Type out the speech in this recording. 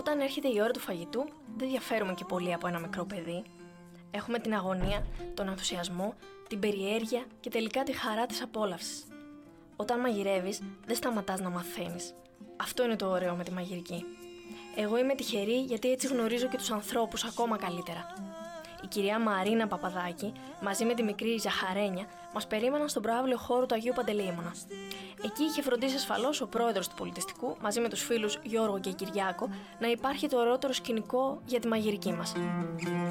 Όταν έρχεται η ώρα του φαγητού, δεν διαφέρουμε και πολύ από ένα μικρό παιδί. Έχουμε την αγωνία, τον ενθουσιασμό, την περιέργεια και τελικά τη χαρά της απόλαυσης. Όταν μαγειρεύεις, δεν σταματάς να μαθαίνεις. Αυτό είναι το ωραίο με τη μαγειρική. Εγώ είμαι τυχερή γιατί έτσι γνωρίζω και τους ανθρώπους ακόμα καλύτερα. Η κυρία Μαρίνα Παπαδάκη, μαζί με τη μικρή Ζαχαρένια, μας περίμεναν στον προαύλιο χώρο του Αγίου Παντελεήμωνα. Εκεί είχε φροντίσει ασφαλώς ο πρόεδρος του πολιτιστικού, μαζί με τους φίλους Γιώργο και Κυριάκο, να υπάρχει το ωραιότερο σκηνικό για τη μαγειρική μας.